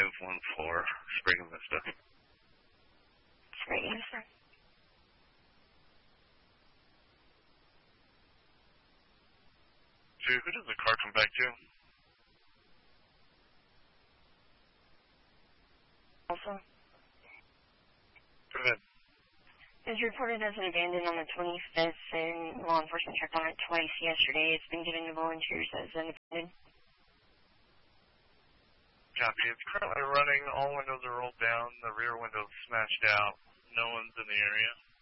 514, Sprague Vista. Sprague Vista. So who does the car come back to? Also. Go ahead. It was reported as an abandoned on the 25th, and law enforcement checked on it twice yesterday. It's been given to volunteers as an abandoned. Copy. It's currently running. All windows are rolled down. The rear window's smashed out. No one's in the area.